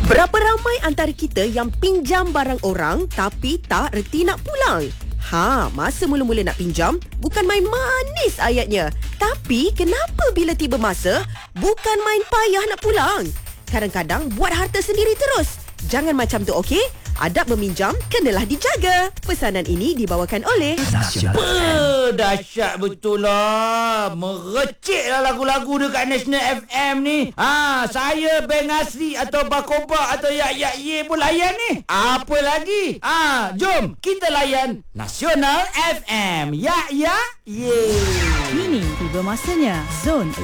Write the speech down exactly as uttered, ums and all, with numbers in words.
Berapa ramai antara kita yang pinjam barang orang tapi tak reti nak pulang? Ha, masa mula-mula nak pinjam, bukan main manis ayatnya. Tapi kenapa bila tiba masa, bukan main payah nak pulang? Kadang-kadang buat harta sendiri terus. Jangan macam tu, okey? Adab meminjam kenalah dijaga. Pesanan ini dibawakan oleh Apa? Dahsyat betul lah. Merecik lah lagu-lagu dekat National F M ni. Ha, saya Beng Asri atau Bakoba atau Yak Yak Ye pun layan ni. Apa lagi? Ha, jom kita layan Nasional F M. Yak Yak Ye. Kini tiba masanya Zone